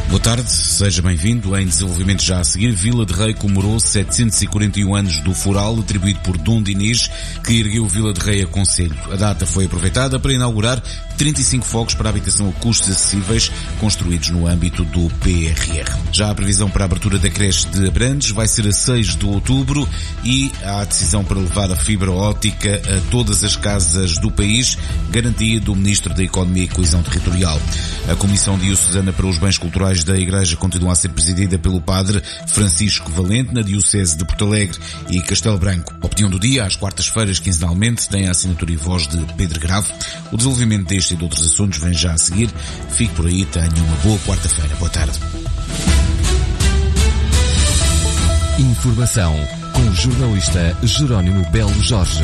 Boa tarde, seja bem-vindo. Em desenvolvimento já a seguir, Vila de Rei comemorou 741 anos do Foral, atribuído por Dom Dinis, que ergueu Vila de Rei a concelho. A data foi aproveitada para inaugurar 35 fogos para habitação a custos acessíveis, construídos no âmbito do PRR. Já a previsão para a abertura da creche de Abrantes vai ser a 6 de outubro e há a decisão para levar a fibra óptica a todas as casas do país, garantia do Ministro da Economia e Coesão Territorial. A Comissão Diocesana para os Bens Culturais da Igreja continua a ser presidida pelo Padre Francisco Valente, na Diocese de Porto Alegre e Castelo Branco. A opinião do dia, às quartas-feiras, quinzenalmente, tem a assinatura e voz de Pedro Grave. O desenvolvimento deste e de outros assuntos vem já a seguir. Fique por aí, tenha uma boa quarta-feira. Boa tarde. Informação com o jornalista Jerónimo Belo Jorge.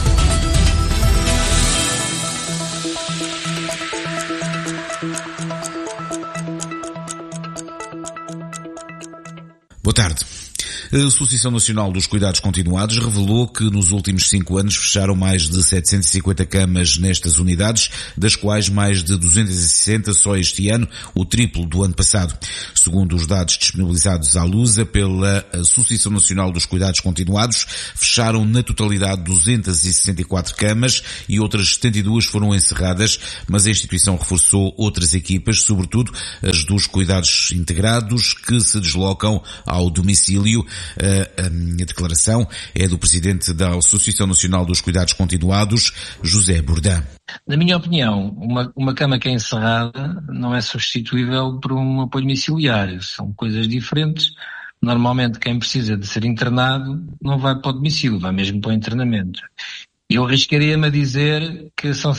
Boa tarde. A Associação Nacional dos Cuidados Continuados revelou que nos últimos 5 anos fecharam mais de 750 camas nestas unidades, das quais mais de 260 só este ano, o triplo do ano passado. Segundo os dados disponibilizados à Lusa pela Associação Nacional dos Cuidados Continuados, fecharam na totalidade 264 camas e outras 72 foram encerradas, mas a instituição reforçou outras equipas, sobretudo as dos cuidados integrados, que se deslocam ao domicílio. A declaração é do Presidente da Associação Nacional dos Cuidados Continuados, José Bourdin. Na minha opinião, uma cama que é encerrada não é substituível por um apoio domiciliário. São coisas diferentes. Normalmente quem precisa de ser internado não vai para o domicílio, vai mesmo para o internamento. Eu arriscaria-me a dizer que são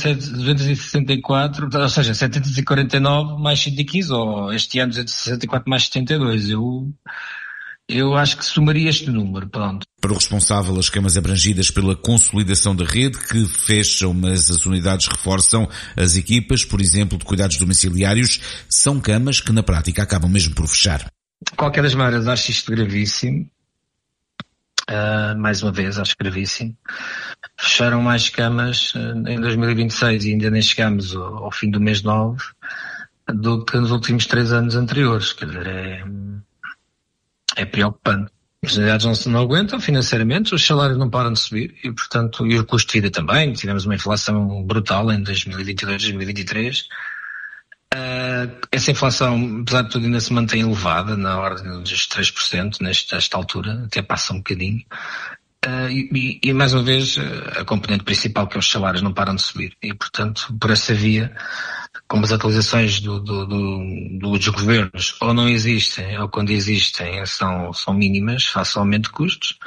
264, ou seja, 749 mais 115, ou este ano 264 mais 72. Eu acho que somaria este número, pronto. Para o responsável, as camas abrangidas pela consolidação da rede, que fecham, mas as unidades reforçam as equipas, por exemplo, de cuidados domiciliários, são camas que na prática acabam mesmo por fechar. De qualquer das maneiras, acho isto gravíssimo. Mais uma vez, acho gravíssimo. Fecharam mais camas em 2026 e ainda nem chegamos ao fim do mês 9 do que nos últimos 3 anos anteriores. Quer dizer, é preocupante. As unidades não aguentam financeiramente, os salários não param de subir e, portanto, e o custo de vida também. Tivemos uma inflação brutal em 2022, 2023. Essa inflação, apesar de tudo, ainda se mantém elevada, na ordem dos 3% nesta altura, até passa um bocadinho. E mais uma vez, a componente principal, que é os salários, não param de subir. E, portanto, por essa via, como as atualizações dos governos ou não existem, ou quando existem são mínimas, face ao aumento de custos,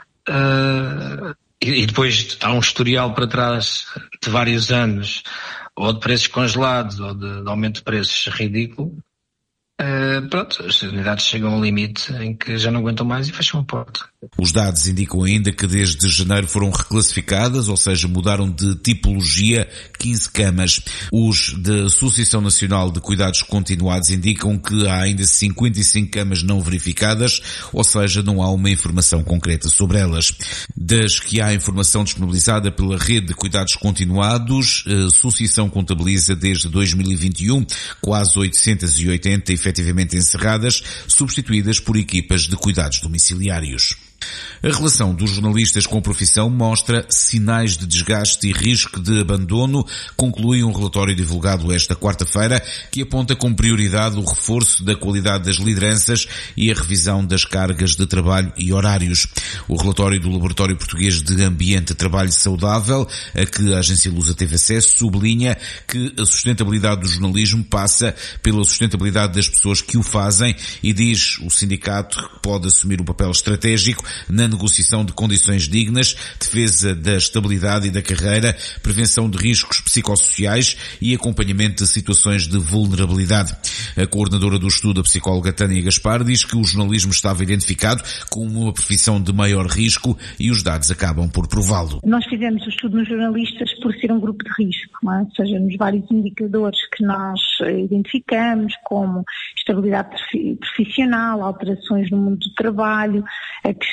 e depois há um historial para trás de vários anos, ou de preços congelados, ou de aumento de preços ridículo, pronto, as unidades chegam ao limite em que já não aguentam mais e fecham a porta. Os dados indicam ainda que desde janeiro foram reclassificadas, ou seja, mudaram de tipologia 15 camas. Os da Associação Nacional de Cuidados Continuados indicam que há ainda 55 camas não verificadas, ou seja, não há uma informação concreta sobre elas. Das que há informação disponibilizada pela Rede de Cuidados Continuados, a Associação contabiliza desde 2021 quase 880 efetivamente encerradas, substituídas por equipas de cuidados domiciliários. A relação dos jornalistas com a profissão mostra sinais de desgaste e risco de abandono, conclui um relatório divulgado esta quarta-feira que aponta como prioridade o reforço da qualidade das lideranças e a revisão das cargas de trabalho e horários. O relatório do Laboratório Português de Ambiente e Trabalho Saudável, a que a agência Lusa teve acesso, sublinha que a sustentabilidade do jornalismo passa pela sustentabilidade das pessoas que o fazem e diz o sindicato que pode assumir um papel estratégico na negociação de condições dignas, defesa da estabilidade e da carreira, prevenção de riscos psicossociais e acompanhamento de situações de vulnerabilidade. A coordenadora do estudo, a psicóloga Tânia Gaspar, diz que o jornalismo estava identificado como uma profissão de maior risco e os dados acabam por prová-lo. Nós fizemos o estudo nos jornalistas por ser um grupo de risco, não é? Ou seja, nos vários indicadores que nós identificamos, como estabilidade profissional, alterações no mundo do trabalho, a questão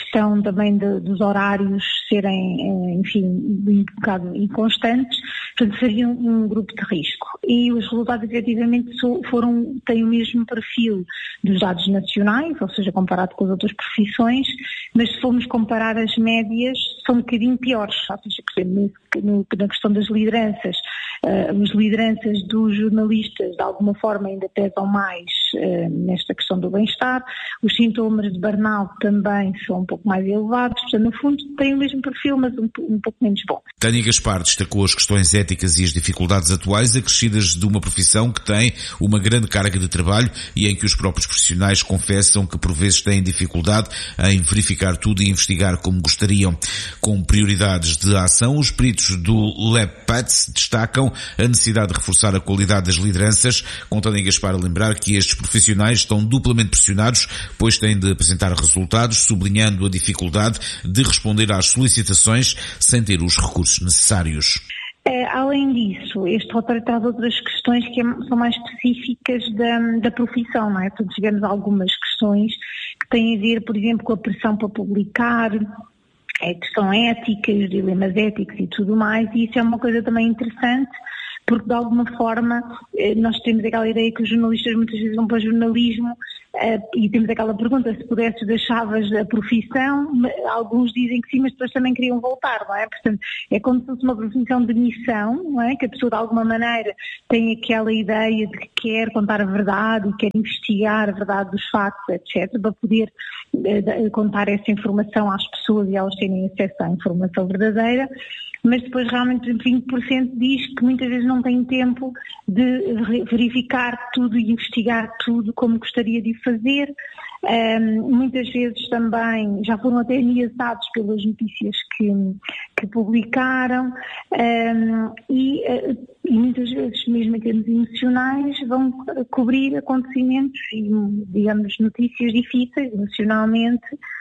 questão também dos horários serem, enfim, um bocado inconstantes, portanto seria um grupo de risco. E os resultados efetivamente têm o mesmo perfil dos dados nacionais, ou seja, comparado com as outras profissões, mas se formos comparar as médias, são um bocadinho piores. Ou seja, por exemplo, na questão das lideranças, as lideranças dos jornalistas de alguma forma ainda pesam mais nesta questão do bem-estar, os sintomas de burnout também são um pouco mais elevados, portanto no fundo têm o mesmo perfil, mas um pouco menos bom. Tânia Gaspar destacou as questões éticas e as dificuldades atuais acrescidas de uma profissão que tem uma grande carga de trabalho e em que os próprios profissionais confessam que por vezes têm dificuldade em verificar tudo e investigar como gostariam. Com prioridades de ação, os peritos do LabPats destacam a necessidade de reforçar a qualidade das lideranças, com Tânia Gaspar a lembrar que estes profissionais estão duplamente pressionados, pois têm de apresentar resultados, sublinhando a dificuldade de responder às solicitações sem ter os recursos necessários. Além disso, este relatório traz outras questões que são mais específicas da profissão, não é? Portanto, tivemos algumas questões que têm a ver, por exemplo, com a pressão para publicar, questão ética, os dilemas éticos e tudo mais, e isso é uma coisa também interessante, porque de alguma forma nós temos aquela ideia que os jornalistas muitas vezes vão para o jornalismo e temos aquela pergunta, se pudesses deixavas a profissão, alguns dizem que sim, mas depois também queriam voltar, não é? Portanto, é como se fosse uma profissão de missão, não é? Que a pessoa de alguma maneira tem aquela ideia de que quer contar a verdade e quer investigar a verdade dos factos, etc., para poder contar essa informação às pessoas e elas terem acesso à informação verdadeira. Mas depois realmente 20% diz que muitas vezes não tem tempo de verificar tudo e investigar tudo como gostaria de fazer. Muitas vezes também já foram até ameaçados pelas notícias que publicaram e muitas vezes, mesmo em termos emocionais, vão cobrir acontecimentos e, digamos, notícias difíceis emocionalmente,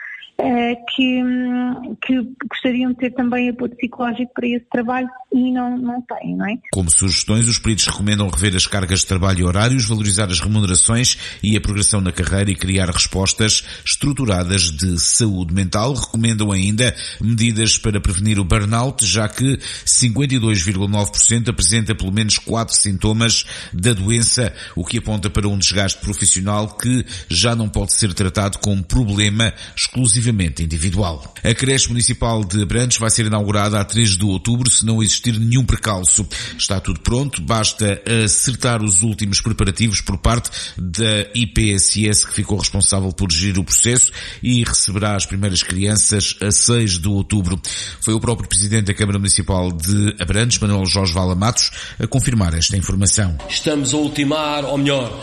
que gostariam de ter também apoio psicológico para esse trabalho e não têm, não é? Como sugestões, os peritos recomendam rever as cargas de trabalho e horários, valorizar as remunerações e a progressão na carreira e criar respostas estruturadas de saúde mental. Recomendam ainda medidas para prevenir o burnout, já que 52,9% apresenta pelo menos 4 sintomas da doença, o que aponta para um desgaste profissional que já não pode ser tratado como problema exclusivamente individual. A creche municipal de Abrantes vai ser inaugurada a 3 de outubro se não existir nenhum precalço. Está tudo pronto, basta acertar os últimos preparativos por parte da IPSS, que ficou responsável por gerir o processo e receberá as primeiras crianças a 6 de outubro. Foi o próprio Presidente da Câmara Municipal de Abrantes, Manuel Jorge Vala Matos, a confirmar esta informação. Estamos a ultimar, ou melhor,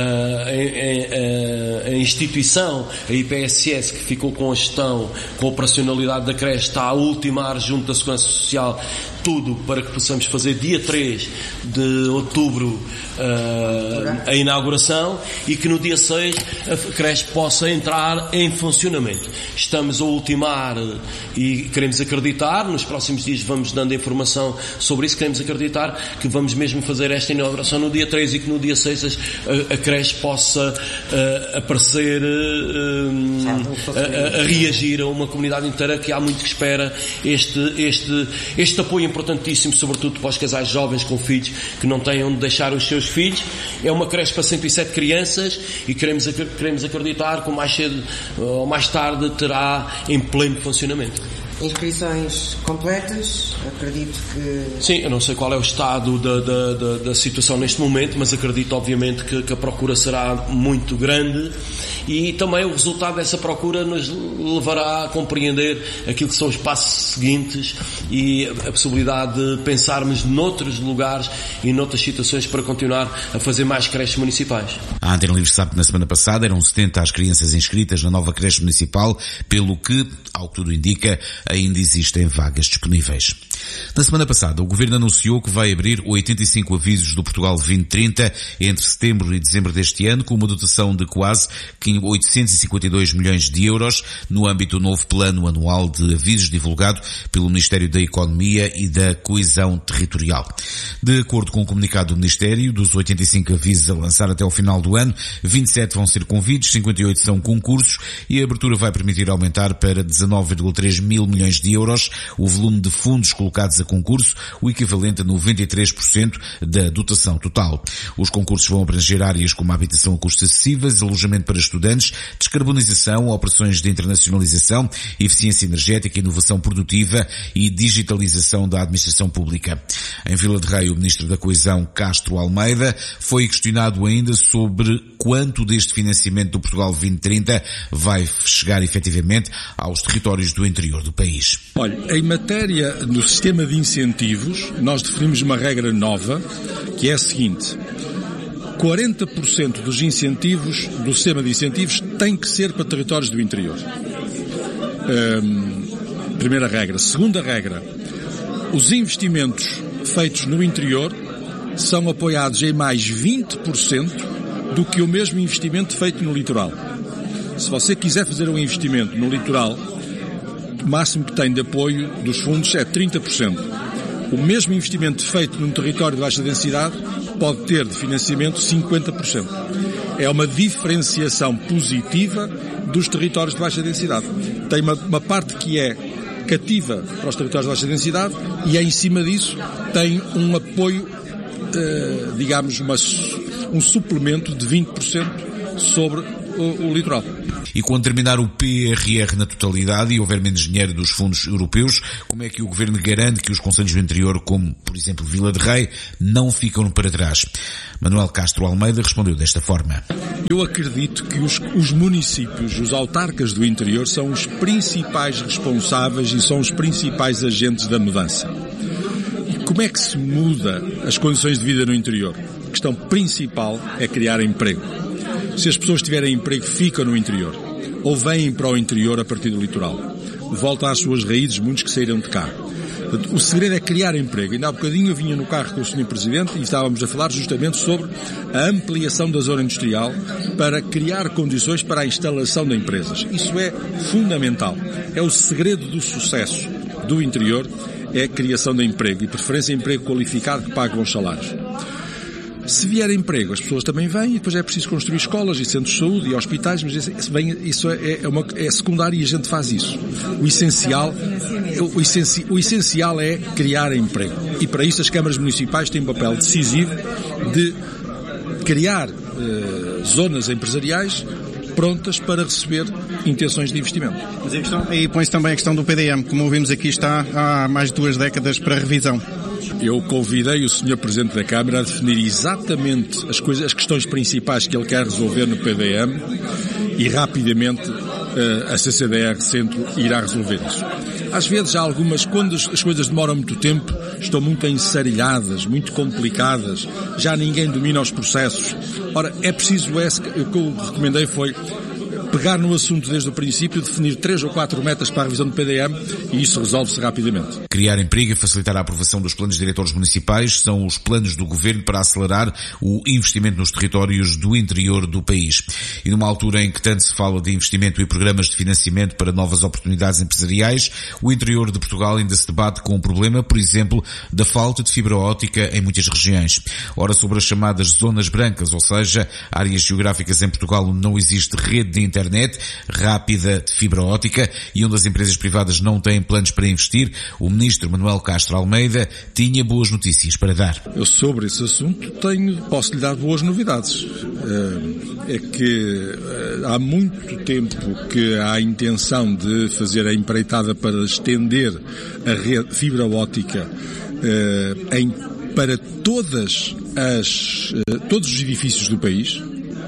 a instituição, a IPSS, que ficou com a gestão, com a operacionalidade da creche, está a ultimar junto da Segurança Social tudo para que possamos fazer dia 3 de outubro a inauguração e que no dia 6 a creche possa entrar em funcionamento. Estamos a ultimar e queremos acreditar, nos próximos dias vamos dando informação sobre isso, queremos acreditar que vamos mesmo fazer esta inauguração no dia 3 e que no dia 6 a creche possa aparecer a reagir a uma comunidade inteira que há muito que espera este apoio importantíssimo, sobretudo para os casais jovens com filhos que não têm onde deixar os seus filhos. É uma creche para 107 crianças e queremos acreditar que mais cedo ou mais tarde terá em pleno funcionamento. Inscrições completas, acredito que... Sim, eu não sei qual é o estado da situação neste momento, mas acredito obviamente que a procura será muito grande e também o resultado dessa procura nos levará a compreender aquilo que são os passos seguintes e a possibilidade de pensarmos noutros lugares e noutras situações para continuar a fazer mais creches municipais. A Antena Livre sabe que na semana passada eram 70 as crianças inscritas na nova creche municipal, pelo que, ao que tudo indica, ainda existem vagas disponíveis. Na semana passada, o Governo anunciou que vai abrir 85 avisos do Portugal 2030 entre setembro e dezembro deste ano, com uma dotação de quase 852 milhões de euros no âmbito do novo plano anual de avisos divulgado pelo Ministério da Economia e da Coesão Territorial. De acordo com o comunicado do Ministério, dos 85 avisos a lançar até ao final do ano, 27 vão ser convites, 58 são concursos e a abertura vai permitir aumentar para 19,3 mil milhões de euros o volume de fundos colocados a concurso, o equivalente a 93% da dotação total. Os concursos vão abranger áreas como a habitação a custos acessíveis, alojamento para estudantes, descarbonização, operações de internacionalização, eficiência energética, inovação produtiva e digitalização da administração pública. Em Vila de Rei, o Ministro da Coesão, Castro Almeida, foi questionado ainda sobre quanto deste financiamento do Portugal 2030 vai chegar efetivamente aos territórios do interior do país. Olha, em matéria do sistema de incentivos, nós definimos uma regra nova, que é a seguinte: 40% dos incentivos, do sistema de incentivos, tem que ser para territórios do interior. Primeira regra. Segunda regra, os investimentos feitos no interior são apoiados em mais 20% do que o mesmo investimento feito no litoral. Se você quiser fazer um investimento no litoral, o máximo que tem de apoio dos fundos é 30%. O mesmo investimento feito num território de baixa densidade pode ter de financiamento 50%. É uma diferenciação positiva dos territórios de baixa densidade. Tem uma parte que é cativa para os territórios de baixa densidade e, em cima disso, tem um apoio, digamos, um suplemento de 20% sobre o litoral. E quando terminar o PRR na totalidade e houver menos dinheiro dos fundos europeus, como é que o Governo garante que os concelhos do interior, como, por exemplo, Vila de Rei, não ficam para trás? Manuel Castro Almeida respondeu desta forma. Eu acredito que os municípios, os autarcas do interior, são os principais responsáveis e são os principais agentes da mudança. E como é que se muda as condições de vida no interior? A questão principal é criar emprego. Se as pessoas tiverem emprego, ficam no interior. Ou vêm para o interior a partir do litoral. Voltam às suas raízes, muitos que saíram de cá. O segredo é criar emprego. Ainda há bocadinho eu vinha no carro com o Sr. Presidente e estávamos a falar justamente sobre a ampliação da zona industrial para criar condições para a instalação de empresas. Isso é fundamental. É o segredo do sucesso do interior, é a criação de emprego e preferência emprego qualificado que pague bons salários. Se vier emprego, as pessoas também vêm e depois é preciso construir escolas e centros de saúde e hospitais, mas isso é secundário e a gente faz isso. O essencial é criar emprego. E para isso as câmaras municipais têm um papel decisivo de criar zonas empresariais prontas para receber intenções de investimento. E põe-se também a questão do PDM, como ouvimos aqui, está há mais de 2 décadas para revisão. Eu convidei o Sr. Presidente da Câmara a definir exatamente as questões principais que ele quer resolver no PDM e rapidamente a CCDR Centro irá resolver isso. Às vezes há algumas, quando as coisas demoram muito tempo, estão muito ensarilhadas, muito complicadas, já ninguém domina os processos. Ora, é preciso, o que eu recomendei foi pegar no assunto desde o princípio, definir 3 ou 4 metas para a revisão do PDM e isso resolve-se rapidamente. Criar emprego e facilitar a aprovação dos planos diretores municipais são os planos do Governo para acelerar o investimento nos territórios do interior do país. E numa altura em que tanto se fala de investimento e programas de financiamento para novas oportunidades empresariais, o interior de Portugal ainda se debate com o problema, por exemplo, da falta de fibra óptica em muitas regiões. Ora, sobre as chamadas zonas brancas, ou seja, áreas geográficas em Portugal onde não existe rede de internet rápida de fibra óptica e onde as empresas privadas não têm planos para investir, o Ministro Manuel Castro Almeida tinha boas notícias para dar. Eu sobre esse assunto posso lhe dar boas novidades. É que há muito tempo que há a intenção de fazer a empreitada para estender a rede fibra óptica para todos os edifícios do país.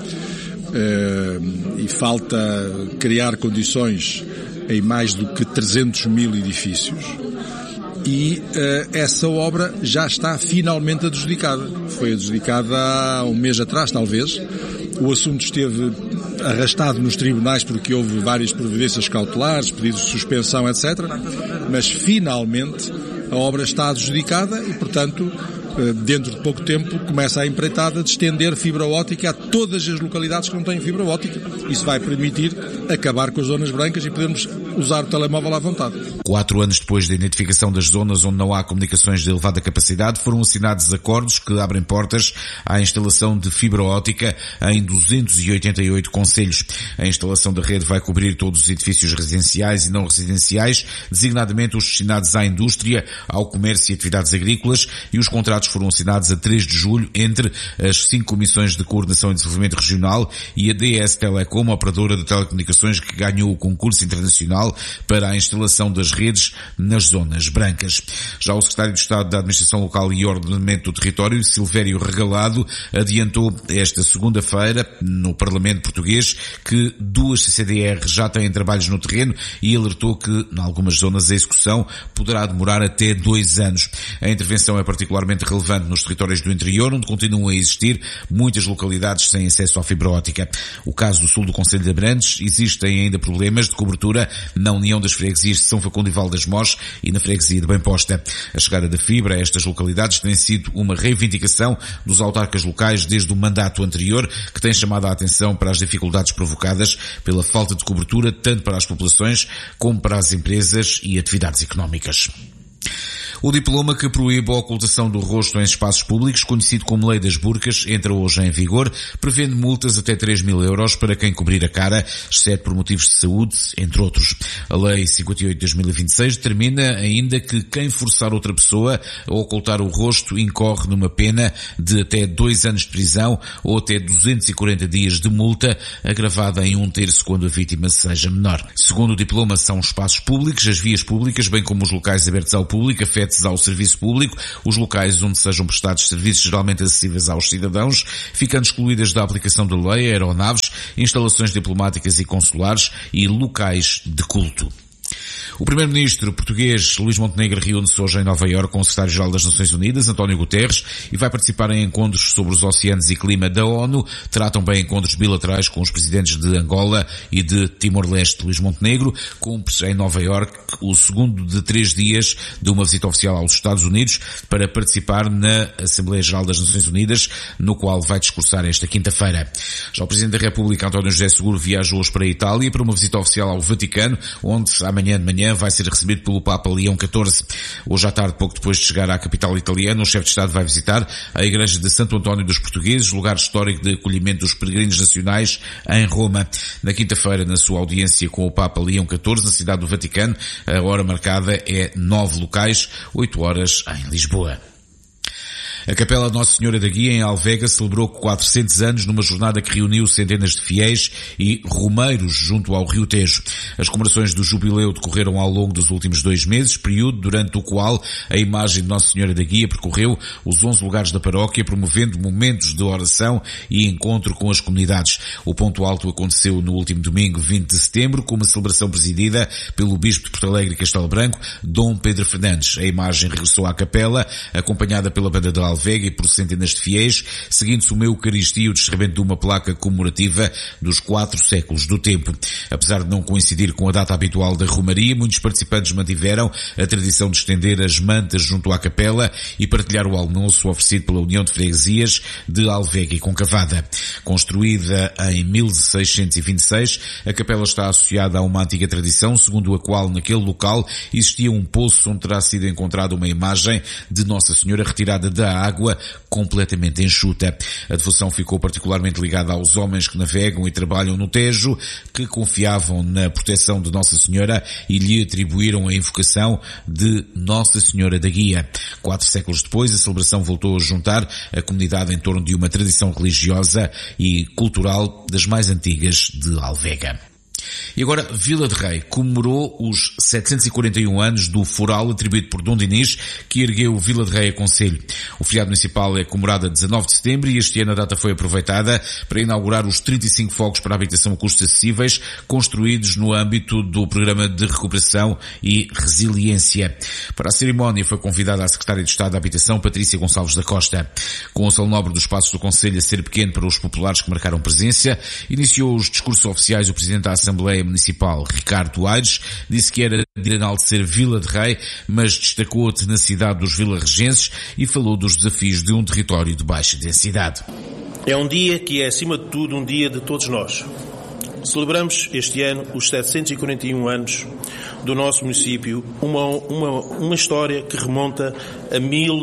E falta criar condições em mais do que 300 mil edifícios e essa obra já está finalmente adjudicada. Foi adjudicada há um mês atrás, talvez. O assunto esteve arrastado nos tribunais porque houve várias providências cautelares, pedidos de suspensão, etc. Mas finalmente a obra está adjudicada e, portanto, dentro de pouco tempo começa a empreitada de estender fibra óptica a todas as localidades que não têm fibra óptica. Isso vai permitir acabar com as zonas brancas e podermos usar o telemóvel à vontade. 4 anos depois da identificação das zonas onde não há comunicações de elevada capacidade, foram assinados acordos que abrem portas à instalação de fibra óptica em 288 concelhos. A instalação da rede vai cobrir todos os edifícios residenciais e não residenciais, designadamente os destinados à indústria, ao comércio e atividades agrícolas, e os contratos foram assinados a 3 de julho entre as 5 comissões de coordenação e desenvolvimento regional e a DS Telecom, a operadora de telecomunicações que ganhou o concurso internacional para a instalação das redes nas zonas brancas. Já o secretário de Estado da Administração Local e Ordenamento do Território, Silvério Regalado, adiantou esta segunda-feira no Parlamento Português que 2 CCDR já têm trabalhos no terreno e alertou que, em algumas zonas, a execução poderá demorar até 2 anos. A intervenção é particularmente relevante nos territórios do interior, onde continuam a existir muitas localidades sem acesso à fibra óptica. O caso do sul do concelho de Abrantes, existem ainda problemas de cobertura na União das Freguesias de São Facundo e Val das Mós e na freguesia de Bem-Posta. A chegada da fibra a estas localidades tem sido uma reivindicação dos autarcas locais desde o mandato anterior, que tem chamado a atenção para as dificuldades provocadas pela falta de cobertura tanto para as populações como para as empresas e atividades económicas. O diploma que proíbe a ocultação do rosto em espaços públicos, conhecido como Lei das Burcas, entra hoje em vigor, prevendo multas até 3.000 euros para quem cobrir a cara, exceto por motivos de saúde, entre outros. A Lei 58 de 2026 determina ainda que quem forçar outra pessoa a ocultar o rosto incorre numa pena de até 2 anos de prisão ou até 240 dias de multa, agravada em 1/3 quando a vítima seja menor. Segundo o diploma, são espaços públicos, as vias públicas, bem como os locais abertos ao público, afetos ao serviço público, os locais onde sejam prestados serviços geralmente acessíveis aos cidadãos, ficando excluídas da aplicação da lei aeronaves, instalações diplomáticas e consulares e locais de culto. O primeiro-ministro português Luís Montenegro reúne-se hoje em Nova Iorque com o secretário-geral das Nações Unidas, António Guterres, e vai participar em encontros sobre os oceanos e clima da ONU. Terá também encontros bilaterais com os presidentes de Angola e de Timor-Leste. Luís Montenegro cumpre em Nova Iorque o segundo de 3 dias de uma visita oficial aos Estados Unidos para participar na Assembleia Geral das Nações Unidas, no qual vai discursar esta quinta-feira. Já o Presidente da República, António José Seguro, viaja hoje para a Itália para uma visita oficial ao Vaticano, onde amanhã de manhã vai ser recebido pelo Papa Leão XIV. Hoje à tarde, pouco depois de chegar à capital italiana, o chefe de Estado vai visitar a Igreja de Santo António dos Portugueses, lugar histórico de acolhimento dos peregrinos nacionais em Roma. Na quinta-feira, na sua audiência com o Papa Leão XIV, na cidade do Vaticano, a hora marcada é 9 locais, 8 horas em Lisboa. A Capela de Nossa Senhora da Guia, em Alvega, celebrou 400 anos numa jornada que reuniu centenas de fiéis e romeiros junto ao Rio Tejo. As comemorações do jubileu decorreram ao longo dos últimos 2 meses, período durante o qual a imagem de Nossa Senhora da Guia percorreu os 11 lugares da paróquia, promovendo momentos de oração e encontro com as comunidades. O ponto alto aconteceu no último domingo, 20 de setembro, com uma celebração presidida pelo Bispo de Porto Alegre e Castelo Branco, Dom Pedro Fernandes. A imagem regressou à capela, acompanhada pela banda de Alvega e por centenas de fiéis, seguindo-se uma Eucaristia e o descerramento de uma placa comemorativa dos 4 séculos do tempo. Apesar de não coincidir com a data habitual da romaria, muitos participantes mantiveram a tradição de estender as mantas junto à capela e partilhar o almoço oferecido pela União de Freguesias de Alvega e Concavada. Construída em 1626, a capela está associada a uma antiga tradição, segundo a qual naquele local existia um poço onde terá sido encontrada uma imagem de Nossa Senhora retirada da água completamente enxuta. A devoção ficou particularmente ligada aos homens que navegam e trabalham no Tejo, que confiavam na proteção de Nossa Senhora e lhe atribuíram a invocação de Nossa Senhora da Guia. 4 séculos depois, a celebração voltou a juntar a comunidade em torno de uma tradição religiosa e cultural das mais antigas de Alvega. E agora, Vila de Rei comemorou os 741 anos do foral atribuído por Dom Dinis, que ergueu Vila de Rei a concelho. O feriado municipal é comemorado a 19 de setembro e este ano a data foi aproveitada para inaugurar os 35 fogos para habitação a custos acessíveis, construídos no âmbito do Programa de Recuperação e Resiliência. Para a cerimónia foi convidada a Secretária de Estado da Habitação, Patrícia Gonçalves da Costa. Com o salnobre dos espaços do concelho a ser pequeno para os populares que marcaram presença, iniciou os discursos oficiais o Presidente da Assembleia Assembleia Municipal, Ricardo Aires, disse que era de enaltecer Vila de Rei, mas destacou a tenacidade dos vilarregenses e falou dos desafios de um território de baixa densidade. É um dia que é, acima de tudo, um dia de todos nós. Celebramos este ano os 741 anos do nosso município, uma história que remonta a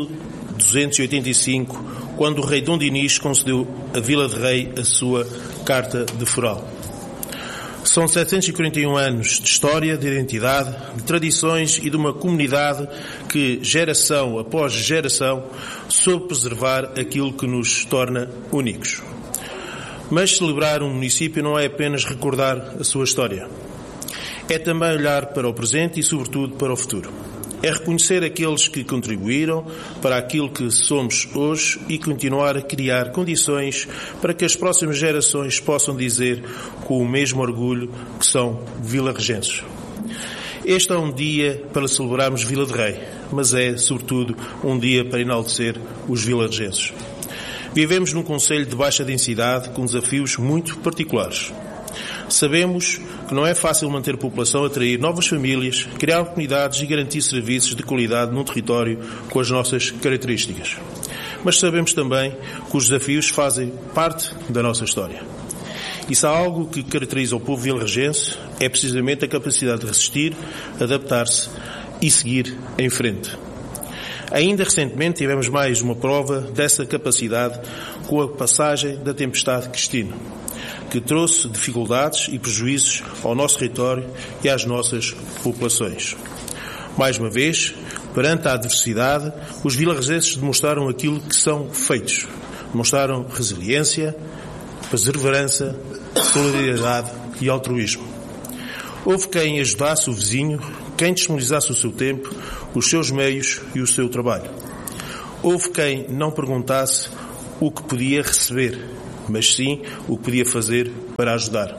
1285, quando o rei Dom Dinis concedeu a Vila de Rei a sua Carta de Foral. São 741 anos de história, de identidade, de tradições e de uma comunidade que, geração após geração, soube preservar aquilo que nos torna únicos. Mas celebrar um município não é apenas recordar a sua história. É também olhar para o presente e, sobretudo, para o futuro. É reconhecer aqueles que contribuíram para aquilo que somos hoje e continuar a criar condições para que as próximas gerações possam dizer com o mesmo orgulho que são vilarregenses. Este é um dia para celebrarmos Vila de Rei, mas é, sobretudo, um dia para enaltecer os vilarregenses. Vivemos num concelho de baixa densidade com desafios muito particulares. Sabemos que não é fácil manter a população, atrair novas famílias, criar comunidades e garantir serviços de qualidade num território com as nossas características. Mas sabemos também que os desafios fazem parte da nossa história. E se há algo que caracteriza o povo vilarregense, é precisamente a capacidade de resistir, adaptar-se e seguir em frente. Ainda recentemente tivemos mais uma prova dessa capacidade com a passagem da tempestade Cristina, que trouxe dificuldades e prejuízos ao nosso território e às nossas populações. Mais uma vez, perante a adversidade, os vilarregenses demonstraram aquilo que são feitos. Demonstraram resiliência, perseverança, solidariedade e altruísmo. Houve quem ajudasse o vizinho, quem disponibilizasse o seu tempo, os seus meios e o seu trabalho. Houve quem não perguntasse o que podia receber, mas sim o que podia fazer para ajudar.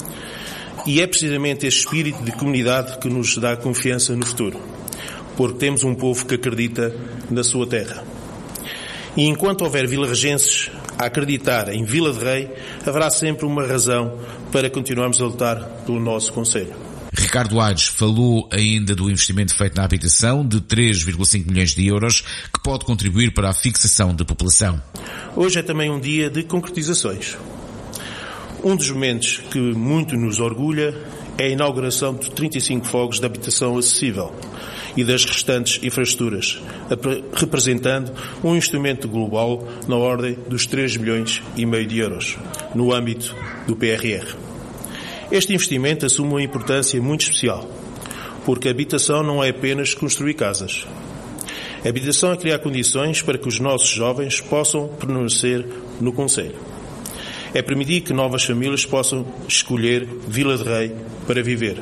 E é precisamente este espírito de comunidade que nos dá confiança no futuro, porque temos um povo que acredita na sua terra. E enquanto houver vilarregenses a acreditar em Vila de Rei, haverá sempre uma razão para continuarmos a lutar pelo nosso concelho. Ricardo Aires falou ainda do investimento feito na habitação de 3,5 milhões de euros que pode contribuir para a fixação da população. Hoje é também um dia de concretizações. Um dos momentos que muito nos orgulha é a inauguração de 35 fogos de habitação acessível e das restantes infraestruturas, representando um investimento global na ordem dos 3,5 milhões de euros, no âmbito do PRR. Este investimento assume uma importância muito especial, porque a habitação não é apenas construir casas. A habitação é criar condições para que os nossos jovens possam permanecer no concelho. É permitir que novas famílias possam escolher Vila de Rei para viver.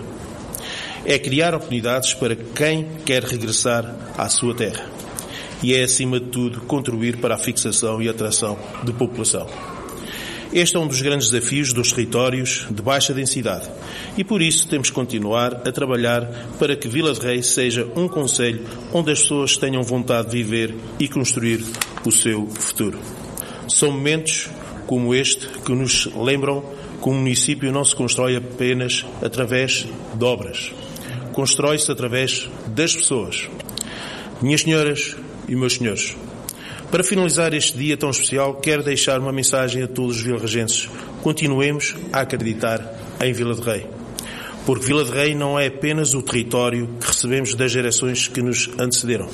É criar oportunidades para quem quer regressar à sua terra. E é, acima de tudo, contribuir para a fixação e atração de população. Este é um dos grandes desafios dos territórios de baixa densidade e por isso temos que continuar a trabalhar para que Vila de Rei seja um concelho onde as pessoas tenham vontade de viver e construir o seu futuro. São momentos como este que nos lembram que um município não se constrói apenas através de obras. Constrói-se através das pessoas. Minhas senhoras e meus senhores, para finalizar este dia tão especial, quero deixar uma mensagem a todos os vilarregenses. Continuemos a acreditar em Vila de Rei. Porque Vila de Rei não é apenas o território que recebemos das gerações que nos antecederam.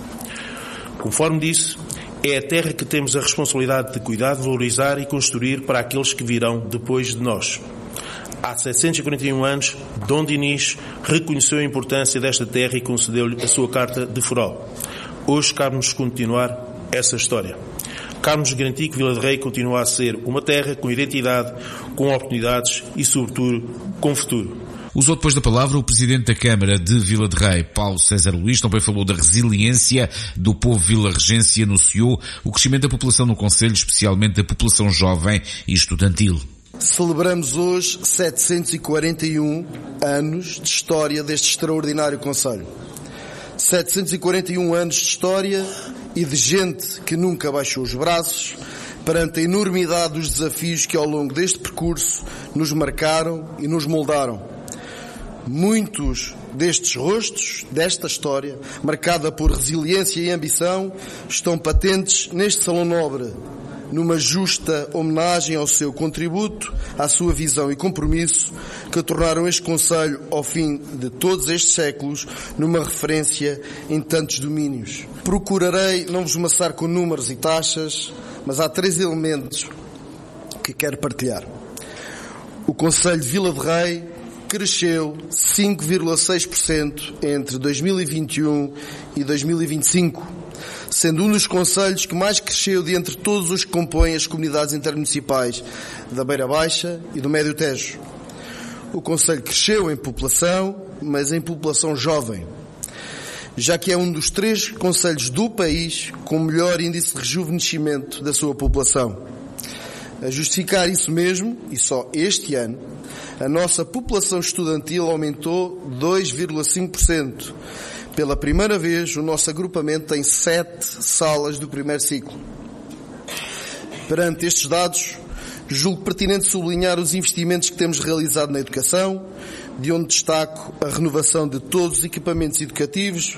Conforme disse, é a terra que temos a responsabilidade de cuidar, valorizar e construir para aqueles que virão depois de nós. Há 741 anos, Dom Dinis reconheceu a importância desta terra e concedeu-lhe a sua Carta de Foral. Hoje cabe-nos continuar essa história. Cabe-nos garantir que Vila de Rei continua a ser uma terra com identidade, com oportunidades e, sobretudo, com futuro. Usou depois da palavra o Presidente da Câmara de Vila de Rei, Paulo César Luís, também falou da resiliência do povo vilarregense e anunciou o crescimento da população no concelho, especialmente da população jovem e estudantil. Celebramos hoje 741 anos de história deste extraordinário concelho. 741 anos de história e de gente que nunca baixou os braços, perante a enormidade dos desafios que ao longo deste percurso nos marcaram e nos moldaram. Muitos destes rostos, desta história, marcada por resiliência e ambição, estão patentes neste Salão Nobre, numa justa homenagem ao seu contributo, à sua visão e compromisso, que tornaram este Conselho, ao fim de todos estes séculos, numa referência em tantos domínios. Procurarei não vos maçar com números e taxas, mas há 3 elementos que quero partilhar. O Conselho de Vila de Rei cresceu 5,6% entre 2021 e 2025, sendo um dos concelhos que mais cresceu de entre todos os que compõem as comunidades intermunicipais da Beira Baixa e do Médio Tejo. O concelho cresceu em população, mas em população jovem, já que é um dos 3 concelhos do país com melhor índice de rejuvenescimento da sua população. A justificar isso mesmo, e só este ano, a nossa população estudantil aumentou 2,5%. Pela primeira vez, o nosso agrupamento tem 7 salas do primeiro ciclo. Perante estes dados, julgo pertinente sublinhar os investimentos que temos realizado na educação, de onde destaco a renovação de todos os equipamentos educativos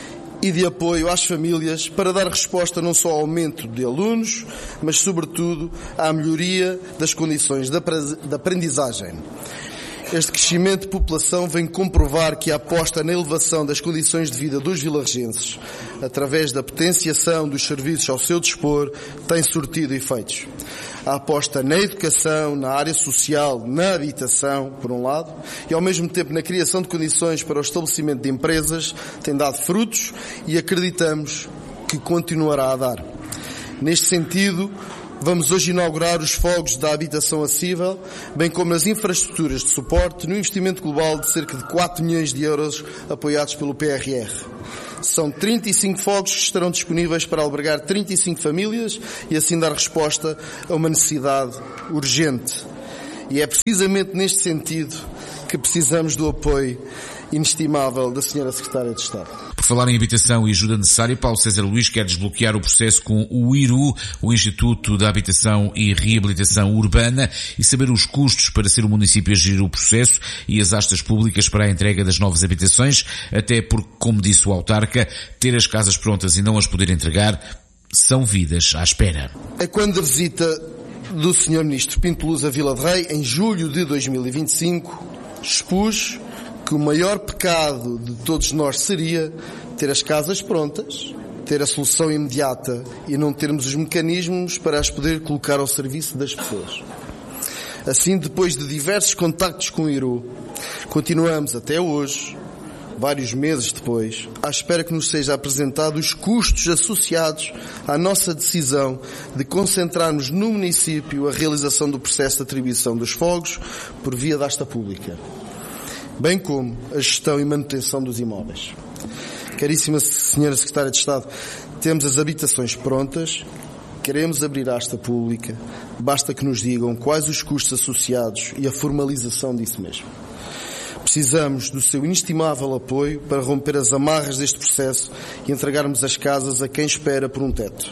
e de apoio às famílias para dar resposta não só ao aumento de alunos, mas sobretudo à melhoria das condições de aprendizagem. Este crescimento de população vem comprovar que a aposta na elevação das condições de vida dos vilarregenses, através da potenciação dos serviços ao seu dispor, tem sortido efeitos. A aposta na educação, na área social, na habitação, por um lado, e ao mesmo tempo na criação de condições para o estabelecimento de empresas, tem dado frutos e acreditamos que continuará a dar. Neste sentido, vamos hoje inaugurar os fogos da habitação acessível, bem como as infraestruturas de suporte, num investimento global de cerca de 4 milhões de euros apoiados pelo PRR. São 35 fogos que estarão disponíveis para albergar 35 famílias e assim dar resposta a uma necessidade urgente. E é precisamente neste sentido que precisamos do apoio inestimável da Sra. Secretária de Estado. Por falar em habitação e ajuda necessária, Paulo César Luís quer desbloquear o processo com o IRU, o Instituto da Habitação e Reabilitação Urbana, e saber os custos para ser o município a gerir o processo e as astas públicas para a entrega das novas habitações, até porque, como disse o autarca, ter as casas prontas e não as poder entregar são vidas à espera. É quando a visita do Sr. Ministro Pinto Luz a Vila de Rei, em julho de 2025, expus que o maior pecado de todos nós seria ter as casas prontas, ter a solução imediata e não termos os mecanismos para as poder colocar ao serviço das pessoas. Assim, depois de diversos contactos com o IRU, continuamos até hoje, vários meses depois, à espera que nos seja apresentado os custos associados à nossa decisão de concentrarmos no município a realização do processo de atribuição dos fogos por via da asta pública, bem como a gestão e manutenção dos imóveis. Caríssima Senhora Secretária de Estado, temos as habitações prontas, queremos abrir a asta pública, basta que nos digam quais os custos associados e a formalização disso mesmo. Precisamos do seu inestimável apoio para romper as amarras deste processo e entregarmos as casas a quem espera por um teto.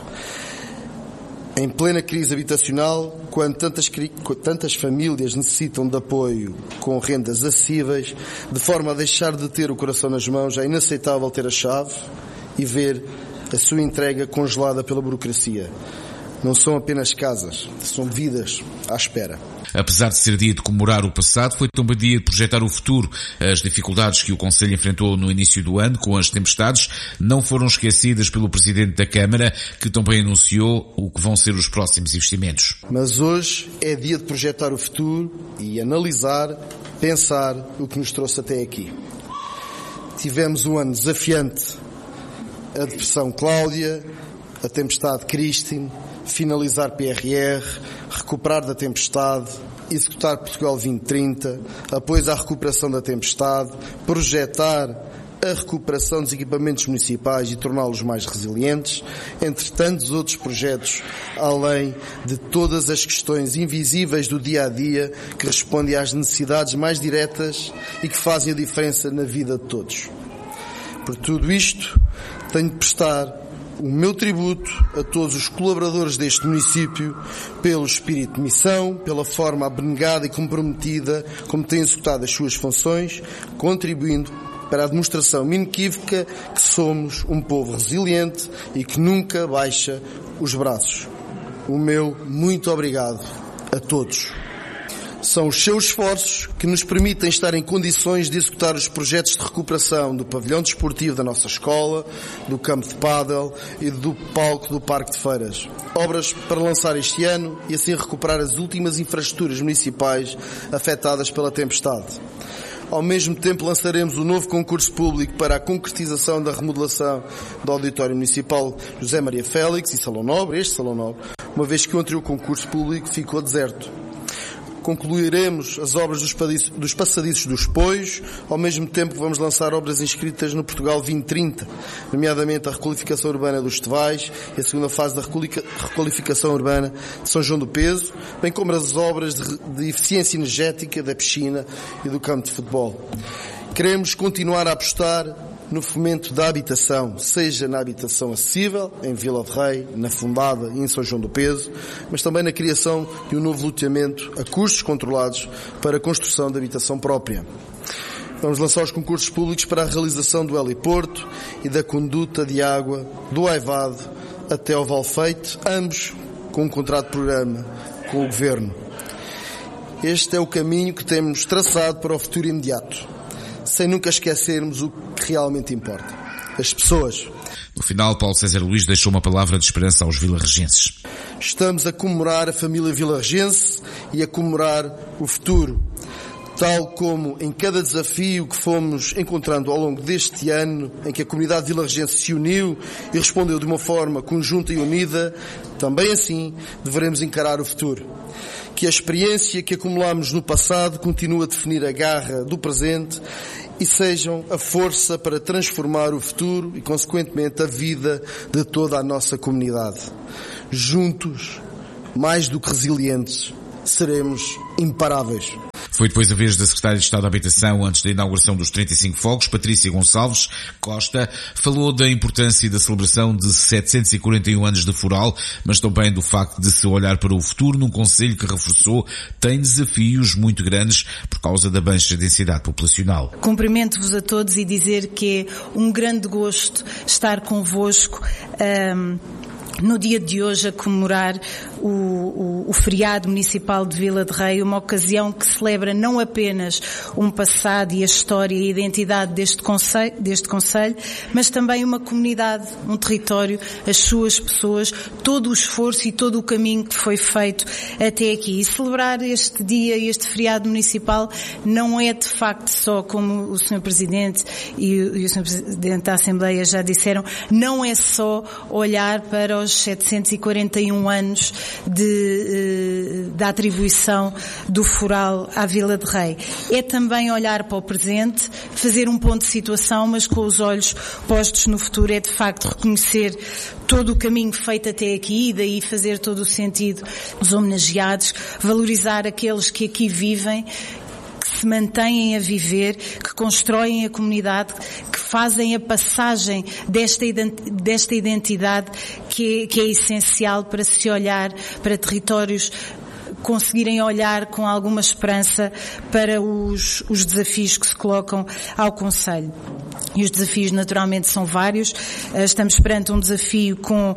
Em plena crise habitacional, quando tantas famílias necessitam de apoio com rendas acessíveis, de forma a deixar de ter o coração nas mãos, é inaceitável ter a chave e ver a sua entrega congelada pela burocracia. Não são apenas casas, são vidas à espera. Apesar de ser dia de comemorar o passado, foi também dia de projetar o futuro. As dificuldades que o Conselho enfrentou no início do ano com as tempestades não foram esquecidas pelo Presidente da Câmara, que também anunciou o que vão ser os próximos investimentos. Mas hoje é dia de projetar o futuro e analisar, pensar o que nos trouxe até aqui. Tivemos um ano desafiante, a depressão Cláudia, a tempestade Christine, finalizar PRR, recuperar da tempestade, executar Portugal 2030, apoio à recuperação da tempestade, projetar a recuperação dos equipamentos municipais e torná-los mais resilientes, entre tantos outros projetos, além de todas as questões invisíveis do dia-a-dia que respondem às necessidades mais diretas e que fazem a diferença na vida de todos. Por tudo isto, tenho de prestar o meu tributo a todos os colaboradores deste município pelo espírito de missão, pela forma abnegada e comprometida como têm executado as suas funções, contribuindo para a demonstração inequívoca que somos um povo resiliente e que nunca baixa os braços. O meu muito obrigado a todos. São os seus esforços que nos permitem estar em condições de executar os projetos de recuperação do pavilhão desportivo da nossa escola, do campo de pádel e do palco do Parque de Feiras. Obras para lançar este ano e assim recuperar as últimas infraestruturas municipais afetadas pela tempestade. Ao mesmo tempo lançaremos o novo concurso público para a concretização da remodelação do Auditório Municipal José Maria Félix e Salão Nobre, este Salão Nobre, uma vez que o anterior concurso público ficou deserto. Concluiremos as obras dos passadiços dos Poios, ao mesmo tempo que vamos lançar obras inscritas no Portugal 2030, nomeadamente a requalificação urbana dos Tevais e a segunda fase da requalificação urbana de São João do Peso, bem como as obras de eficiência energética da piscina e do campo de futebol. Queremos continuar a apostar no fomento da habitação, seja na habitação acessível, em Vila de Rei, na Fundada e em São João do Peso, mas também na criação de um novo loteamento a custos controlados para a construção de habitação própria. Vamos lançar os concursos públicos para a realização do heliporto e da conduta de água do Aivado até ao Valfeite, ambos com um contrato de programa com o Governo. Este é o caminho que temos traçado para o futuro imediato, sem nunca esquecermos o que realmente importa: as pessoas. No final, Paulo César Luís deixou uma palavra de esperança aos vilarregenses. Estamos a comemorar a família vilarregense e a comemorar o futuro. Tal como em cada desafio que fomos encontrando ao longo deste ano, em que a comunidade vilarregense se uniu e respondeu de uma forma conjunta e unida, também assim devemos encarar o futuro. Que a experiência que acumulamos no passado continue a definir a garra do presente e sejam a força para transformar o futuro e, consequentemente, a vida de toda a nossa comunidade. Juntos, mais do que resilientes, seremos imparáveis. Foi depois a vez da Secretária de Estado da Habitação, antes da inauguração dos 35 fogos, Patrícia Gonçalves Costa, falou da importância da celebração de 741 anos de Foral, mas também do facto de se olhar para o futuro num concelho que reforçou tem desafios muito grandes por causa da baixa densidade populacional. Cumprimento-vos a todos e dizer que é um grande gosto estar convosco no dia de hoje a comemorar o feriado municipal de Vila de Rei, uma ocasião que celebra não apenas um passado e a história e a identidade deste concelho, mas também uma comunidade, um território, as suas pessoas, todo o esforço e todo o caminho que foi feito até aqui. E celebrar este dia e este feriado municipal não é de facto só, como o Sr. Presidente e o Sr. Presidente da Assembleia já disseram, não é só olhar para os 741 anos da atribuição do Foral à Vila de Rei. É também olhar para o presente, fazer um ponto de situação, mas com os olhos postos no futuro. É de facto reconhecer todo o caminho feito até aqui e daí fazer todo o sentido dos homenageados, valorizar aqueles que aqui vivem, que se mantêm a viver, que constroem a comunidade, que fazem a passagem desta identidade que é essencial para se olhar para territórios, conseguirem olhar com alguma esperança para os desafios que se colocam ao concelho. E os desafios naturalmente são vários. Estamos perante um desafio com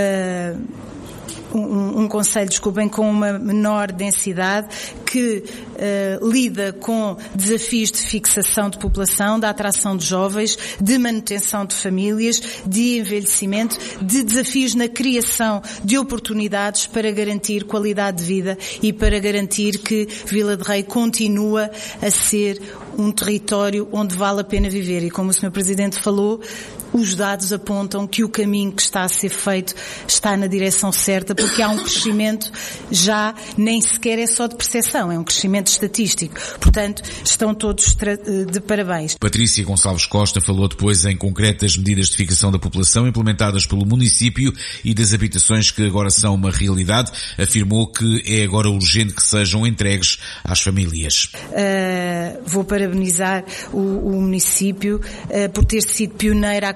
um concelho, com uma menor densidade, que lida com desafios de fixação de população, da atração de jovens, de manutenção de famílias, de envelhecimento, de desafios na criação de oportunidades para garantir qualidade de vida e para garantir que Vila de Rei continua a ser um território onde vale a pena viver. E como o Sr. Presidente falou, os dados apontam que o caminho que está a ser feito está na direção certa, porque há um crescimento já nem sequer é só de percepção, é um crescimento estatístico. Portanto, estão todos de parabéns. Patrícia Gonçalves Costa falou depois em concreto das medidas de fixação da população implementadas pelo município e das habitações que agora são uma realidade. Afirmou que é agora urgente que sejam entregues às famílias. Vou parabenizar o município por ter sido pioneira a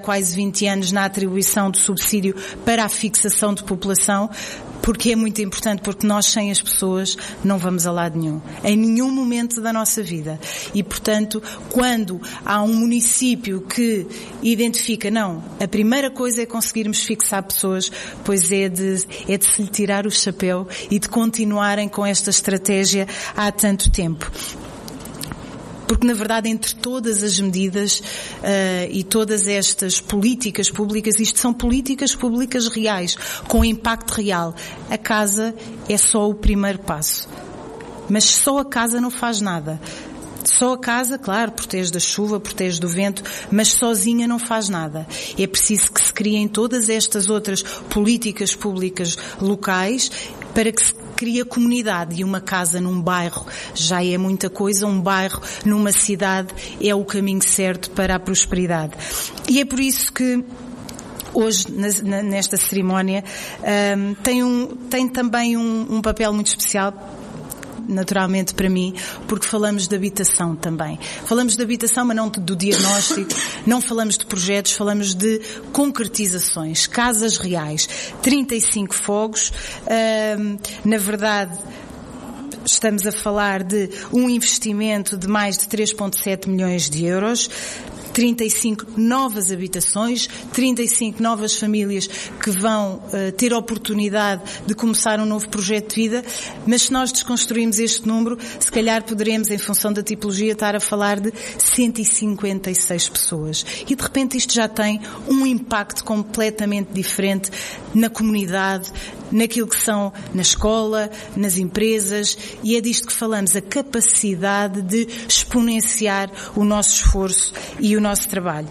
quase 20 anos na atribuição do subsídio para a fixação de população, porque é muito importante, porque nós sem as pessoas não vamos a lado nenhum, em nenhum momento da nossa vida. E, portanto, quando há um município que identifica, não, a primeira coisa é conseguirmos fixar pessoas, pois é de se lhe tirar o chapéu e de continuarem com esta estratégia há tanto tempo. Porque, na verdade, entre todas as medidas e todas estas políticas públicas, isto são políticas públicas reais, com impacto real. A casa é só o primeiro passo. Mas só a casa não faz nada. Só a casa, claro, protege da chuva, protege do vento, mas sozinha não faz nada. É preciso que se criem todas estas outras políticas públicas locais para que se crie a comunidade. E uma casa num bairro já é muita coisa, um bairro numa cidade é o caminho certo para a prosperidade. E é por isso que hoje, nesta cerimónia, tem também um papel muito especial, naturalmente para mim, porque falamos de habitação também. Falamos de habitação, mas não do diagnóstico, não falamos de projetos, falamos de concretizações, casas reais, 35 fogos, na verdade estamos a falar de um investimento de mais de 3,7 milhões de euros, 35 novas habitações, 35 novas famílias que vão ter a oportunidade de começar um novo projeto de vida, mas se nós desconstruirmos este número, se calhar poderemos, em função da tipologia, estar a falar de 156 pessoas. E de repente isto já tem um impacto completamente diferente na comunidade, naquilo que são na escola, nas empresas, e é disto que falamos, a capacidade de exponenciar o nosso esforço e o nosso trabalho.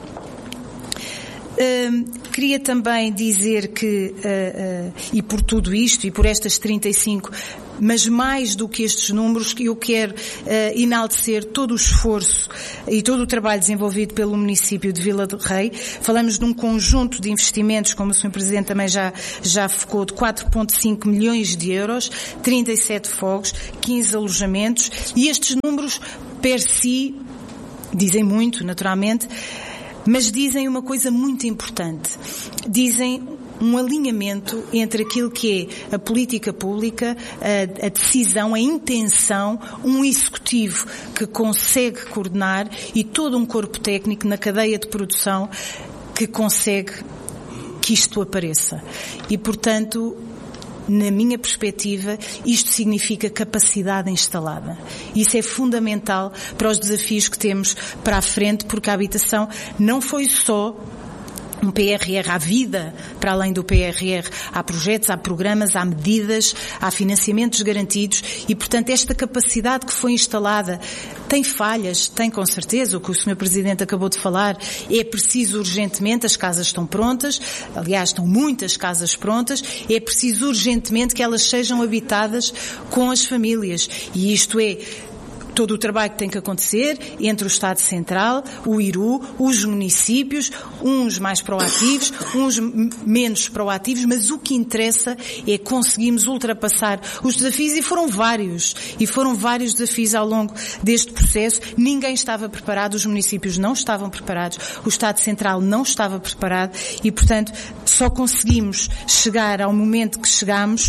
Queria também dizer que, e por tudo isto, e por estas 35, mas mais do que estes números, eu quero enaltecer todo o esforço e todo o trabalho desenvolvido pelo município de Vila de Rei. Falamos de um conjunto de investimentos, como o Sr. Presidente também já focou, de 4,5 milhões de euros, 37 fogos, 15 alojamentos, e estes números, per si, dizem muito, naturalmente, mas dizem uma coisa muito importante. Dizem um alinhamento entre aquilo que é a política pública, a decisão, a intenção, um executivo que consegue coordenar e todo um corpo técnico na cadeia de produção que consegue que isto apareça. E, portanto, na minha perspectiva, isto significa capacidade instalada. Isso é fundamental para os desafios que temos para a frente, porque a habitação não foi só um PRR à vida, para além do PRR, há projetos, há programas, há medidas, há financiamentos garantidos e, portanto, esta capacidade que foi instalada tem falhas, tem com certeza, o que o Sr. Presidente acabou de falar, é preciso urgentemente, as casas estão prontas, aliás, estão muitas casas prontas, é preciso urgentemente que elas sejam habitadas com as famílias e isto é todo o trabalho que tem que acontecer entre o Estado Central, o IRU, os municípios, uns mais proativos, uns menos proativos, mas o que interessa é conseguirmos ultrapassar os desafios e foram vários desafios ao longo deste processo. Ninguém estava preparado, os municípios não estavam preparados, o Estado Central não estava preparado e, portanto, só conseguimos chegar ao momento que chegamos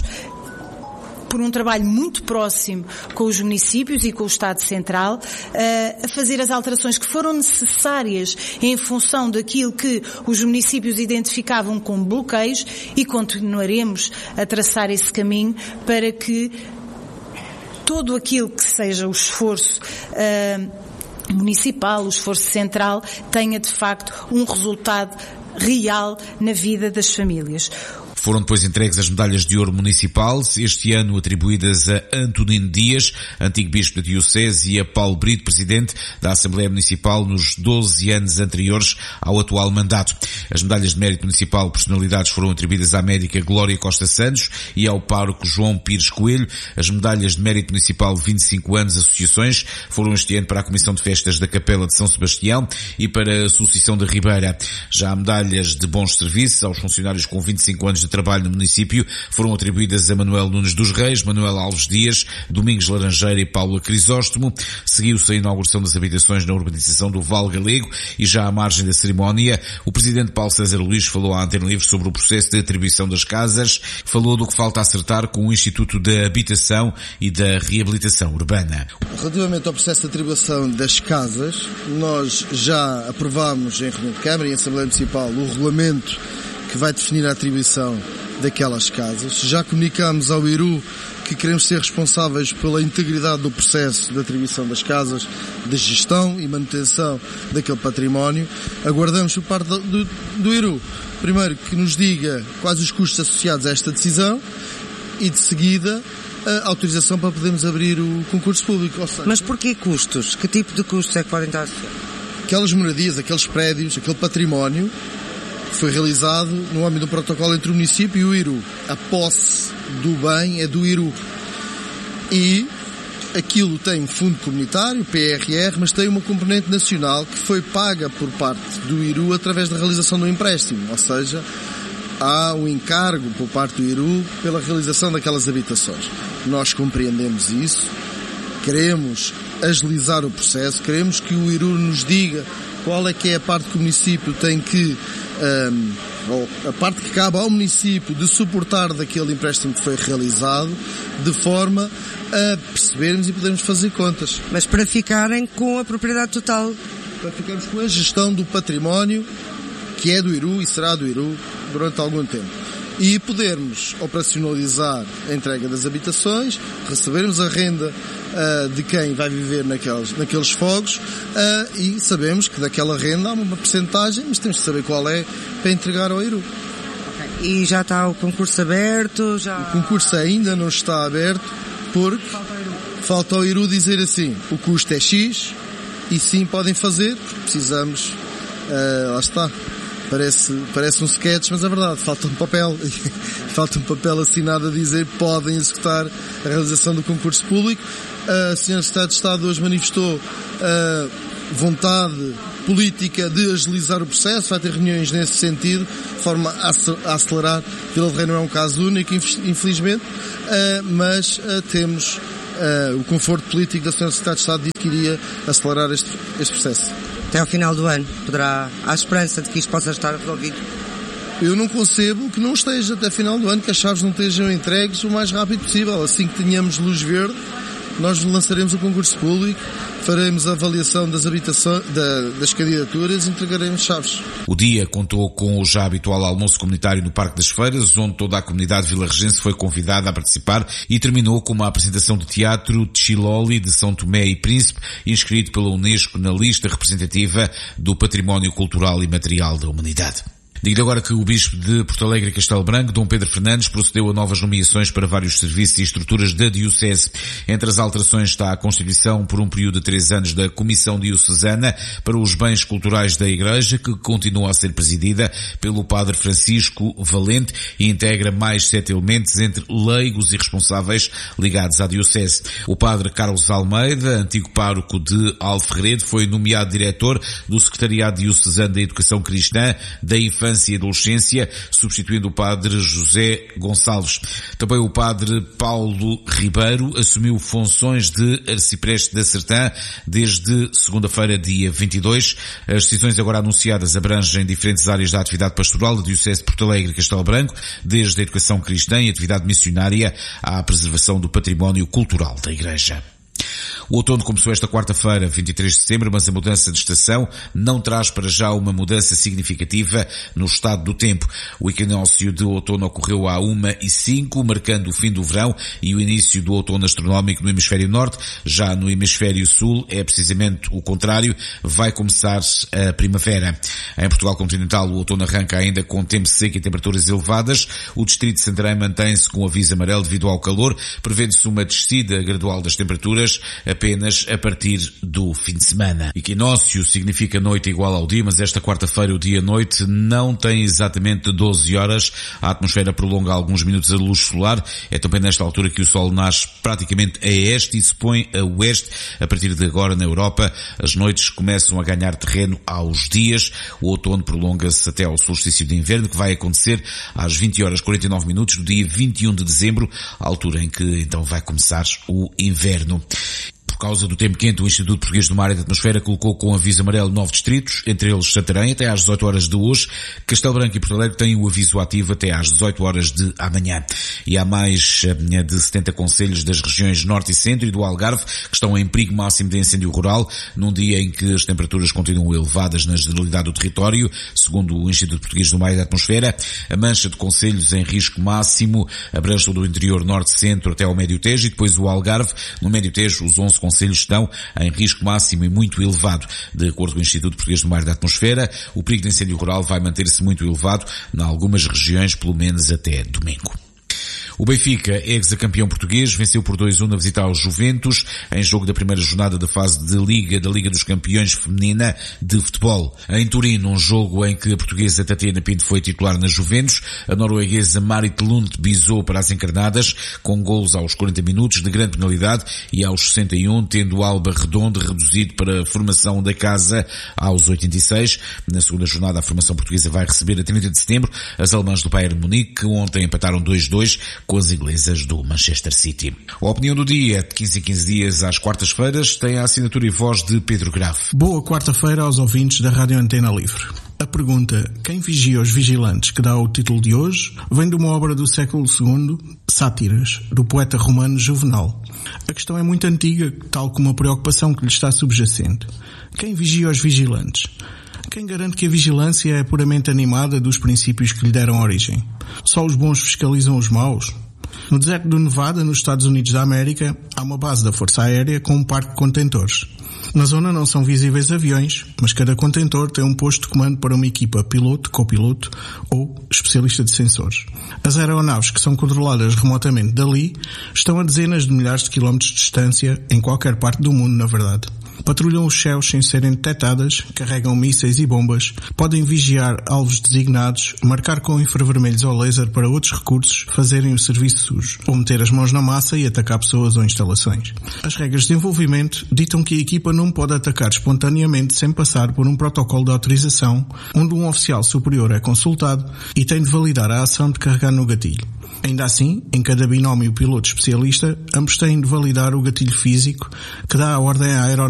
por um trabalho muito próximo com os municípios e com o Estado Central, a fazer as alterações que foram necessárias em função daquilo que os municípios identificavam como bloqueios e continuaremos a traçar esse caminho para que todo aquilo que seja o esforço municipal, o esforço central, tenha de facto um resultado real na vida das famílias. Foram depois entregues as medalhas de ouro municipal, este ano atribuídas a Antonino Dias, antigo bispo da Diocese, e a Paulo Brito, presidente da Assembleia Municipal nos 12 anos anteriores ao atual mandato. As medalhas de mérito municipal personalidades foram atribuídas à médica Glória Costa Santos e ao pároco João Pires Coelho. As medalhas de mérito municipal de 25 anos associações foram este ano para a Comissão de Festas da Capela de São Sebastião e para a Associação da Ribeira. Já há medalhas de bons serviços aos funcionários com 25 anos de trabalho no município foram atribuídas a Manuel Nunes dos Reis, Manuel Alves Dias, Domingos Laranjeira e Paula Crisóstomo. Seguiu-se a inauguração das habitações na urbanização do Val Galego e já à margem da cerimónia, o presidente Paulo César Luís falou à Antena Livre sobre o processo de atribuição das casas, falou do que falta acertar com o Instituto da Habitação e da Reabilitação Urbana. Relativamente ao processo de atribuição das casas, nós já aprovámos em reunião de Câmara e em Assembleia Municipal o regulamento que vai definir a atribuição daquelas casas. Já comunicámos ao IRU que queremos ser responsáveis pela integridade do processo de atribuição das casas, de gestão e manutenção daquele património. Aguardamos por parte do IRU, primeiro, que nos diga quais os custos associados a esta decisão e, de seguida, a autorização para podermos abrir o concurso público. Ou seja, mas porquê custos? Que tipo de custos é que podem estar associados? Aquelas moradias, aqueles prédios, aquele património foi realizado no âmbito de um protocolo entre o município e o IRU. A posse do bem é do IRU. E aquilo tem um fundo comunitário, PRR, mas tem uma componente nacional que foi paga por parte do IRU através da realização do empréstimo. Ou seja, há um encargo por parte do IRU pela realização daquelas habitações. Nós compreendemos isso, queremos agilizar o processo, queremos que o IRU nos diga qual é que é a parte que o município tem que, a parte que cabe ao município de suportar daquele empréstimo que foi realizado, de forma a percebermos e podermos fazer contas. Mas para ficarem com a propriedade total? Para ficarmos com a gestão do património, que é do IRU e será do IRU durante algum tempo. E podermos operacionalizar a entrega das habitações, recebermos a renda de quem vai viver naqueles fogos e sabemos que daquela renda há uma percentagem, mas temos que saber qual é para entregar ao IRU. Okay. E já está o concurso aberto? O concurso ainda não está aberto porque falta ao IRU dizer assim, o custo é X e sim podem fazer, porque precisamos, lá está. Parece um sketch, mas é verdade, falta um papel assinado a dizer que podem executar a realização do concurso público. A Sra. Secretária de Estado hoje manifestou vontade política de agilizar o processo, vai ter reuniões nesse sentido, de forma a acelerar. Vila de Rei não é um caso único, infelizmente, mas temos o conforto político da Sra. Secretária de Estado de que iria acelerar este processo. Até ao final do ano, há esperança de que isto possa estar resolvido? Eu não concebo que não esteja até final do ano, que as chaves não estejam entregues o mais rápido possível. Assim que tenhamos luz verde, nós lançaremos o concurso público, faremos a avaliação das habitações, das candidaturas e entregaremos chaves. O dia contou com o já habitual almoço comunitário no Parque das Feiras, onde toda a comunidade vilarregense foi convidada a participar, e terminou com uma apresentação de teatro Tchiloli de São Tomé e Príncipe, inscrito pela Unesco na lista representativa do Património Cultural e Material da Humanidade. Digo agora que o Bispo de Porto Alegre e Castelo Branco, Dom Pedro Fernandes, procedeu a novas nomeações para vários serviços e estruturas da Diocese. Entre as alterações está a constituição por um período de 3 anos da Comissão Diocesana para os Bens Culturais da Igreja, que continua a ser presidida pelo Padre Francisco Valente e integra mais 7 elementos entre leigos e responsáveis ligados à Diocese. O Padre Carlos Almeida, antigo pároco de Alferredo, foi nomeado diretor do Secretariado Diocesano da Educação Cristã, da Infância e Adolescência, substituindo o Padre José Gonçalves. Também o Padre Paulo Ribeiro assumiu funções de arcipreste da Sertã desde segunda-feira, dia 22. As decisões agora anunciadas abrangem diferentes áreas da atividade pastoral da Diocese de Porto Alegre e Castelo Branco, desde a educação cristã e atividade missionária à preservação do património cultural da Igreja. O outono começou esta quarta-feira, 23 de setembro, mas a mudança de estação não traz para já uma mudança significativa no estado do tempo. O equinócio de outono ocorreu à 1h05, marcando o fim do verão e o início do outono astronómico no hemisfério norte. Já no hemisfério sul é precisamente o contrário, vai começar a primavera. Em Portugal continental o outono arranca ainda com tempo seco e temperaturas elevadas. O distrito de Santarém mantém-se com aviso amarelo devido ao calor, prevendo-se uma descida gradual das temperaturas. A apenas a partir do fim de semana. Equinócio significa noite igual ao dia, mas esta quarta-feira o dia-noite não tem exatamente 12 horas. A atmosfera prolonga alguns minutos a luz solar. É também nesta altura que o Sol nasce praticamente a este e se põe a oeste. A partir de agora na Europa, as noites começam a ganhar terreno aos dias. O outono prolonga-se até ao solstício de inverno, que vai acontecer às 20 horas 49 minutos do dia 21 de dezembro, a altura em que então vai começar o inverno. Por causa do tempo quente, o Instituto Português do Mar e da Atmosfera colocou com aviso amarelo 9 distritos, entre eles Santarém, até às 18 horas de hoje. Castelo Branco e Porto Alegre têm o aviso ativo até às 18 horas de amanhã. E há mais de 70 concelhos das regiões Norte e Centro e do Algarve que estão em perigo máximo de incêndio rural, num dia em que as temperaturas continuam elevadas na generalidade do território. Segundo o Instituto Português do Mar e da Atmosfera, a mancha de concelhos em risco máximo abrange todo o interior Norte-Centro até ao Médio Tejo e depois o Algarve. No Médio Tejo, os 11 concelhos estão em risco máximo e muito elevado. De acordo com o Instituto Português do Mar e da Atmosfera, o perigo de incêndio rural vai manter-se muito elevado em algumas regiões, pelo menos até domingo. O Benfica, ex-campeão português, venceu por 2-1 na visita aos Juventus, em jogo da primeira jornada da fase de Liga da Liga dos Campeões Feminina de Futebol. Em Turim, um jogo em que a portuguesa Tatiana Pinto foi titular na Juventus, a norueguesa Marit Lund bisou para as encarnadas, com golos aos 40 minutos de grande penalidade e aos 61, tendo Alba Redondo reduzido para a formação da casa aos 86. Na segunda jornada, a formação portuguesa vai receber a 30 de setembro as alemãs do Bayern Munique, que ontem empataram 2-2 com as inglesas do Manchester City. A opinião do dia, de 15 em 15 dias às quartas-feiras, tem a assinatura e voz de Pedro Graf. Boa quarta-feira aos ouvintes da Rádio Antena Livre. A pergunta, quem vigia os vigilantes, que dá o título de hoje, vem de uma obra do século II, Sátiras, do poeta romano Juvenal. A questão é muito antiga, tal como a preocupação que lhe está subjacente. Quem vigia os vigilantes? Quem garante que a vigilância é puramente animada dos princípios que lhe deram origem? Só os bons fiscalizam os maus? No deserto do Nevada, nos Estados Unidos da América, há uma base da Força Aérea com um parque de contentores. Na zona não são visíveis aviões, mas cada contentor tem um posto de comando para uma equipa piloto, copiloto ou especialista de sensores. As aeronaves que são controladas remotamente dali estão a dezenas de milhares de quilómetros de distância em qualquer parte do mundo, na verdade. Patrulham os céus sem serem detectadas, carregam mísseis e bombas, podem vigiar alvos designados, marcar com infravermelhos ou laser para outros recursos fazerem o serviço sujo, ou meter as mãos na massa e atacar pessoas ou instalações. As regras de desenvolvimento ditam que a equipa não pode atacar espontaneamente sem passar por um protocolo de autorização, onde um oficial superior é consultado e tem de validar a ação de carregar no gatilho. Ainda assim, em cada binómio piloto especialista, ambos têm de validar o gatilho físico que dá a ordem à aeronave